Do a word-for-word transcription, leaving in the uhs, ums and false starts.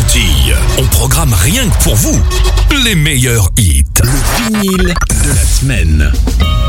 Antilles. On programme rien que pour vous les meilleurs hits. Le vinyle de la semaine.